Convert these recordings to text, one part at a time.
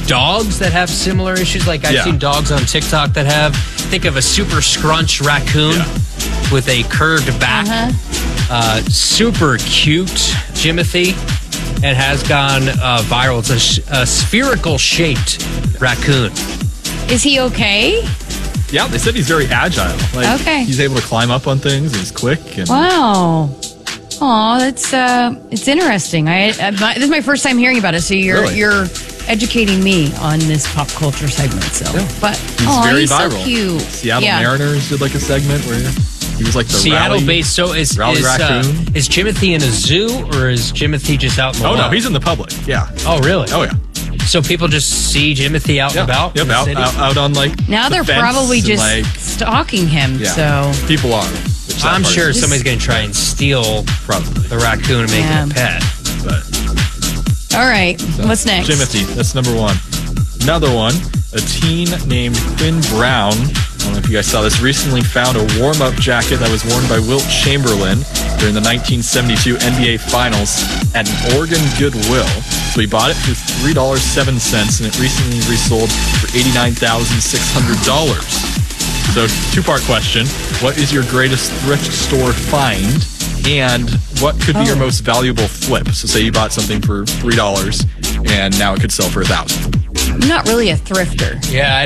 dogs that have similar issues. Like I've seen dogs on TikTok that have, think of a super scrunch raccoon with a curved back. Super cute Jimothy, and has gone viral. It's a spherical shaped raccoon. Is he okay? Yeah, they said he's very agile. Like, he's able to climb up on things. He's quick. And wow. Oh, that's it's interesting. This is my first time hearing about it. So you're educating me on this pop culture segment. So, but he's very viral. So cute. Seattle Mariners did like a segment where he was like the Seattle-based. So is Jimothy in a zoo, or is Jimothy just out in the wild? No, he's in the public. Yeah. Oh, really? Oh, yeah. So people just see Jimothy out and about? Yep, out on like now they're probably just stalking him. Yeah, so people are. I'm sure somebody's going to try and steal the raccoon and make it a pet. But all right, what's next? Jimothy, that's number one. Another one, a teen named Quinn Brown. I don't know if you guys saw this. Recently found a warm-up jacket that was worn by Wilt Chamberlain during the 1972 NBA Finals at an Oregon Goodwill. So he bought it for $3.07, and it recently resold for $89,600. So, two-part question. What is your greatest thrift store find? And what could be your most valuable flip? So say you bought something for $3 and now it could sell for $1,000. I'm not really a thrifter. Yeah,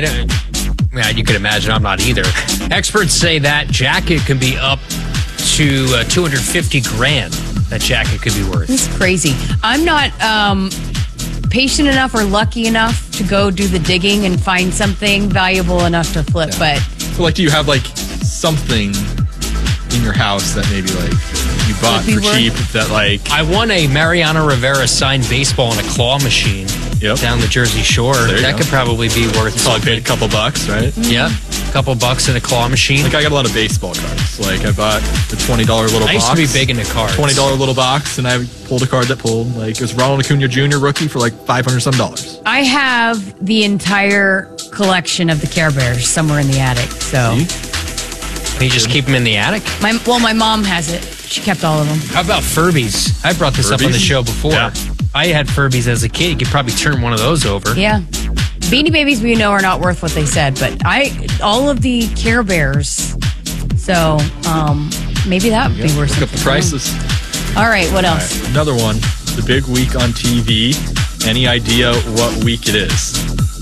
you could imagine I'm not either. Experts say that jacket can be up to $250,000. That jacket could be worth. It's crazy. I'm not patient enough or lucky enough to go do the digging and find something valuable enough to flip. But so, like, do you have like something in your house that maybe like you bought for cheap that like I won a Mariano Rivera signed baseball in a claw machine down the Jersey Shore. That could probably be worth probably paid a couple bucks, right? Yeah, a couple bucks in a claw machine. Like I got a lot of baseball cards. Like I bought the $20 little box. I used to be big into cards. $20 little box, and I pulled a card that pulled like it was Ronald Acuna Jr. rookie for like $500 some. I have the entire collection of the Care Bears somewhere in the attic. So. You just keep them in the attic? My mom has it. She kept all of them. How about Furbies? I brought this up on the show before. Yeah. I had Furbies as a kid. You could probably turn one of those over. Yeah. Beanie Babies, we know, are not worth what they said, but all of the Care Bears. So maybe that would be worth something. Look up the prices. All right, what else? Right, another one. The big week on TV. Any idea what week it is?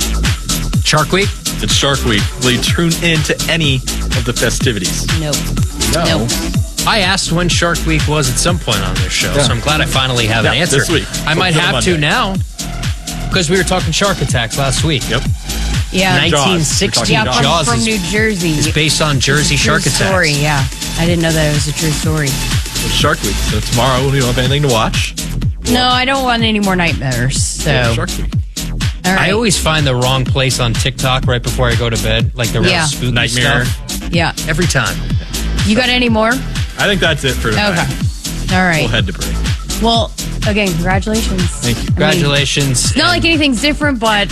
Shark Week? It's Shark Week. Will you tune into any of the festivities? Nope. No. I asked when Shark Week was at some point on this show, so I'm glad I finally have an answer. This week. I might have to now, because we were talking shark attacks last week. Yep. Yeah. 1960 Jaws from New Jersey. It's based on Jersey shark attacks. Story, yeah. I didn't know that it was a true story. It's Shark Week, so tomorrow we don't have anything to watch. No, I don't want any more nightmares. So Shark Week. All right. I always find the wrong place on TikTok right before I go to bed, like the real spooky nightmare stuff. Yeah. Every time. You got any more? I think that's it for tonight. Okay. All right. We'll head to break. Well, again, congratulations. Thank you. Congratulations. It's not like anything's different, but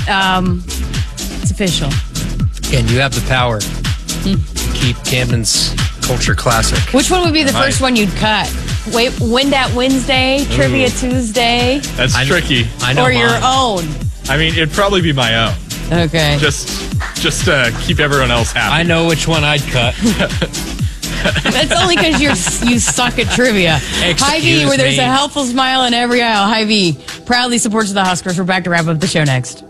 it's official. And you have the power to keep Camden's culture classic. Which one would be the first one you'd cut? Wait, Win That Wednesday, Trivia Tuesday? That's tricky. I know or your own? I mean, it'd probably be my own. Okay. Just to keep everyone else happy. I know which one I'd cut. That's only because you suck at trivia. Hy-Vee, where there's a helpful smile in every aisle. Hy-Vee proudly supports the Huskers. We're back to wrap up the show next.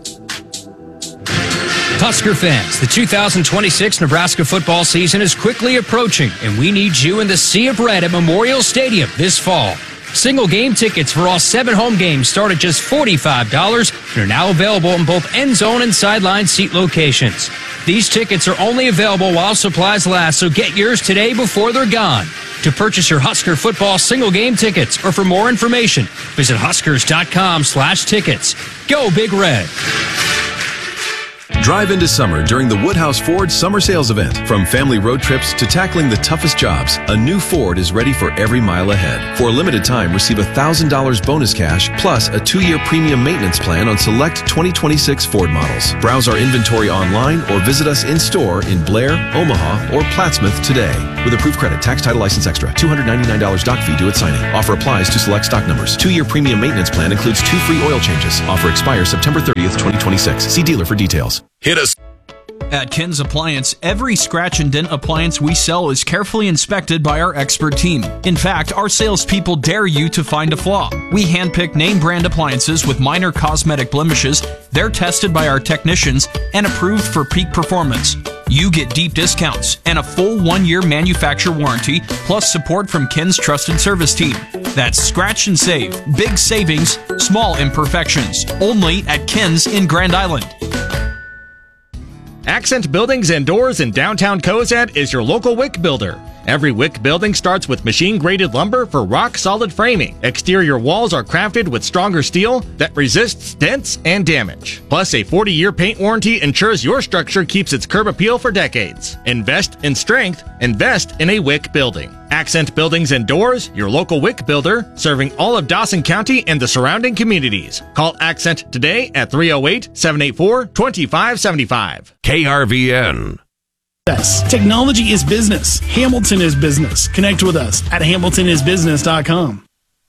Husker fans, the 2026 Nebraska football season is quickly approaching, and we need you in the Sea of Red at Memorial Stadium this fall. Single game tickets for all 7 home games start at just $45 and are now available in both end zone and sideline seat locations. These tickets are only available while supplies last, so get yours today before they're gone. To purchase your Husker football single game tickets or for more information, visit huskers.com/tickets. Go Big Red. Drive into summer during the Woodhouse Ford Summer Sales Event. From family road trips to tackling the toughest jobs, a new Ford is ready for every mile ahead. For a limited time, receive $1,000 bonus cash plus a 2-year premium maintenance plan on select 2026 Ford models. Browse our inventory online or visit us in-store in Blair, Omaha, or Plattsmouth today. With approved credit, tax, title, license extra, $299 doc fee due at signing. Offer applies to select stock numbers. 2-year premium maintenance plan includes 2 free oil changes. Offer expires September 30th, 2026. See dealer for details. Hit us. At Ken's Appliance, every scratch and dent appliance we sell is carefully inspected by our expert team. In fact, our salespeople dare you to find a flaw. We handpick name brand appliances with minor cosmetic blemishes. They're tested by our technicians and approved for peak performance. You get deep discounts and a full 1-year manufacturer warranty, plus support from Ken's trusted service team. That's scratch and save. Big savings, small imperfections. Only at Ken's in Grand Island. Accent Buildings and Doors in downtown Cozad is your local WIC builder. Every WIC building starts with machine-graded lumber for rock-solid framing. Exterior walls are crafted with stronger steel that resists dents and damage. Plus, a 40-year paint warranty ensures your structure keeps its curb appeal for decades. Invest in strength. Invest in a WIC building. Accent Buildings and Doors, your local WIC builder, serving all of Dawson County and the surrounding communities. Call Accent today at 308-784-2575. KRVN. Technology is business. Hamilton is business. Connect with us at hamiltonisbusiness.com.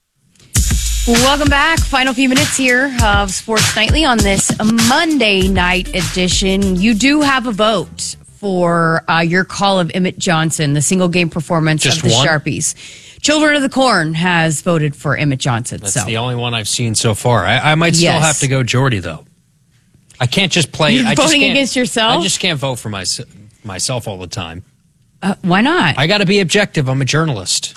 Welcome back. Final few minutes here of Sports Nightly on this Monday night edition. You do have a vote for your call of Emmett Johnson, the single game performance of the Sharpies. Children of the Corn has voted for Emmett Johnson. That's the only one I've seen so far. I might still have to go Jordy, though. I can't just play. You're voting against yourself? I just can't vote for myself all the time. Why not? I got to be objective. I'm a journalist.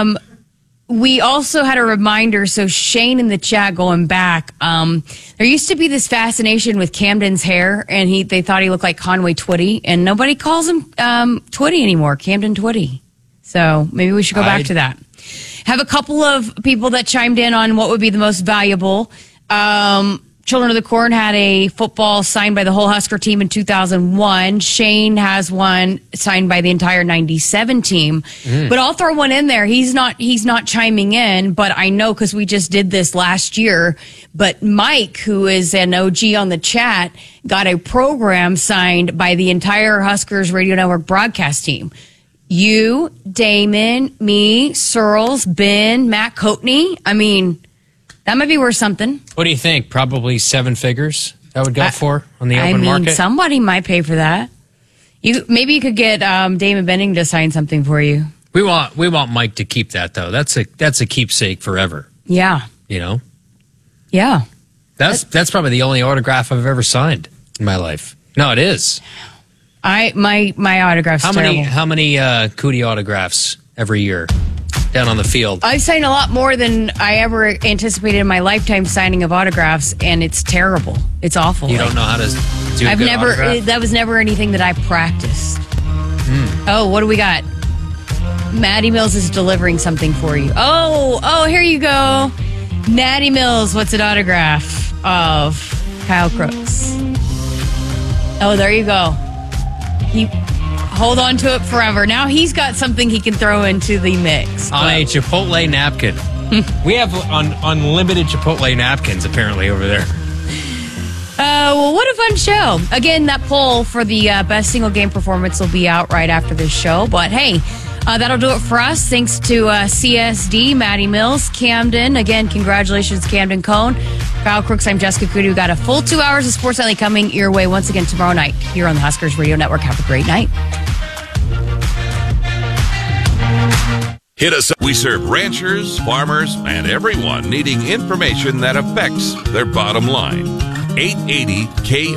We also had a reminder. So Shane in the chat going back. There used to be this fascination with Camden's hair, and they thought he looked like Conway Twitty, and nobody calls him Twitty anymore. Camden Twitty. So maybe we should go back to that. Have a couple of people that chimed in on what would be the most valuable. Children of the Corn had a football signed by the whole Husker team in 2001. Shane has one signed by the entire 97 team. But I'll throw one in there. He's not chiming in, but I know because we just did this last year. But Mike, who is an OG on the chat, got a program signed by the entire Huskers Radio Network broadcast team. You, Damon, me, Searles, Ben, Matt Coatney. I mean, that might be worth something. What do you think? Probably 7 figures that would go for on the open market? Somebody might pay for that. Maybe you could get Damon Benning to sign something for you. We want Mike to keep that, though. That's a keepsake forever. Yeah. You know? Yeah. That's probably the only autograph I've ever signed in my life. No, it is. My autograph's terrible. How many Cootie autographs every year down on the field? I've signed a lot more than I ever anticipated in my lifetime signing of autographs, and it's terrible. It's awful. You don't know how to do a good autograph? That was never anything that I practiced. Oh, what do we got? Maddie Mills is delivering something for you. Oh, here you go. Maddie Mills, what's an autograph of Kyle Crooks? Oh, there you go. Hold on to it forever. Now he's got something he can throw into the mix. On a Chipotle napkin. We have unlimited Chipotle napkins, apparently, over there. Well, what a fun show. Again, that poll for the best single game performance will be out right after this show. But hey, that'll do it for us. Thanks to CSD, Maddie Mills, Camden. Again, congratulations, Camden Cone. Kyle Crooks, I'm Jessica Cootie. We've got a full 2 hours of Sports Nightly coming your way once again tomorrow night here on the Huskers Radio Network. Have a great night. Hit us up. We serve ranchers, farmers, and everyone needing information that affects their bottom line. 880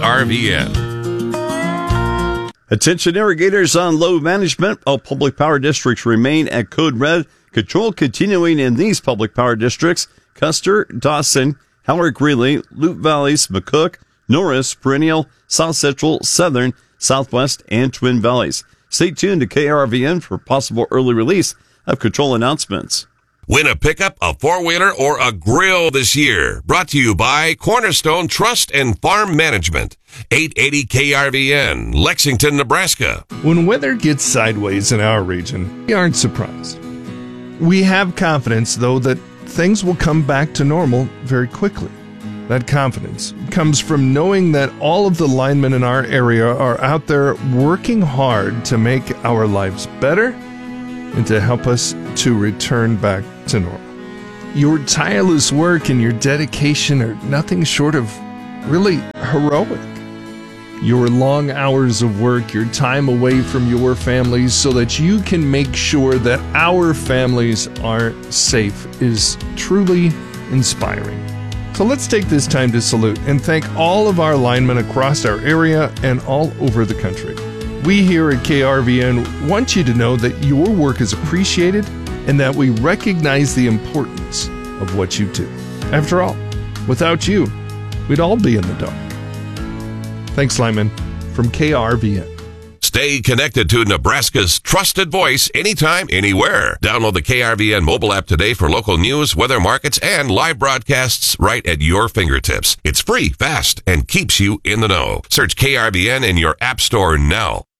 KRVN. Attention irrigators on load management. All public power districts remain at code red. Control continuing in these public power districts: Custer, Dawson, Howard Greeley, Loup Valleys, McCook, Norris, Perennial, South Central, Southern, Southwest, and Twin Valleys. Stay tuned to KRVN for possible early release of control announcements. Win a pickup, a four-wheeler, or a grill this year. Brought to you by Cornerstone Trust and Farm Management. 880 KRVN, Lexington, Nebraska. When weather gets sideways in our region, we aren't surprised. We have confidence, though, that things will come back to normal very quickly. That confidence comes from knowing that all of the linemen in our area are out there working hard to make our lives better and to help us to return back to normal. Your tireless work and your dedication are nothing short of really heroic. Your long hours of work, your time away from your families so that you can make sure that our families are safe is truly inspiring. So let's take this time to salute and thank all of our linemen across our area and all over the country. We here at KRVN want you to know that your work is appreciated and that we recognize the importance of what you do. After all, without you, we'd all be in the dark. Thanks, linemen, from KRVN. Stay connected to Nebraska's trusted voice anytime, anywhere. Download the KRVN mobile app today for local news, weather, markets, and live broadcasts right at your fingertips. It's free, fast, and keeps you in the know. Search KRVN in your app store now.